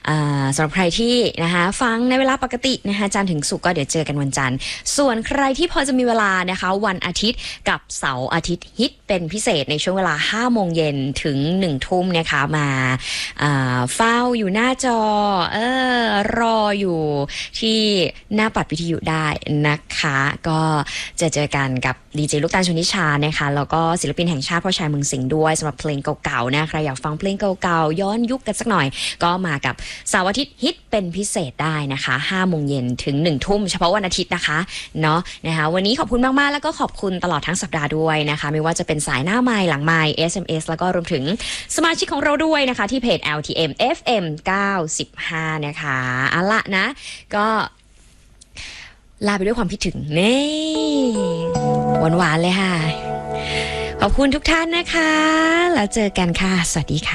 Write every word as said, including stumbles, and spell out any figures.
สำหรับใครที่นะคะฟังในเวลาปกตินะคะจันทร์ถึงศุกร์ก็เดี๋ยวเจอกันวันจันทร์ส่วนใครที่พอจะมีเวลานะคะวันอาทิตย์กับเสาร์อาทิตย์ฮิตเป็นพิเศษในช่วงเวลาห้าโมงเย็นถึงหนึ่งทุ่มนะคะมาเฝ้าอยู่หน้าจอเออรออยู่ที่หน้าปัดวิทยุได้นะคะก็จะเจอกันกับดีเจลูกตาลชนิชานะคะแล้วก็ศิลปินแห่งชาติพ่อชายเมืองสิงห์ด้วยสำหรับเพลงเก่าๆนะใครอยากฟังเพลงเก่าๆย้อนยุคกันสักหน่อยก็มากับเสาร์อาทิตย์ฮิตเป็นพิเศษได้นะคะห้าโมงเย็นถึงหนึ่งทุ่มเฉพาะวันอาทิตย์นะคะเนาะนะคะวันนี้ขอบคุณมากๆแล้วก็ขอบคุณตลอดทั้งสัปดาห์ด้วยนะคะไม่ว่าจะเป็นสายหน้าไมค์หลังไมค์ เอส เอ็ม เอส แล้วก็รวมถึงสมาชิกของเราด้วยนะคะที่เพจ แอล ที เอ็ม เอฟ เอ็ม เก้าสิบห้านะคะเอาละนะก็ลาไปด้วยความคิดถึงนี่หวานๆเลยค่ะขอบคุณทุกท่านนะคะแล้วเจอกันค่ะสวัสดีค่ะ